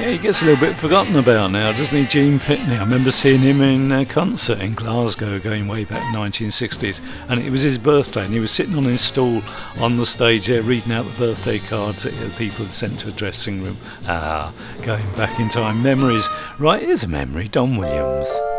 Yeah, he gets a little bit forgotten about now, doesn't he, Gene Pitney? I remember seeing him in a concert in Glasgow going way back 1960s, and it was his birthday, and he was sitting on his stool on the stage there reading out the birthday cards that people had sent to a dressing room. Going back in time. Memories. Right, here's a memory. Don Williams.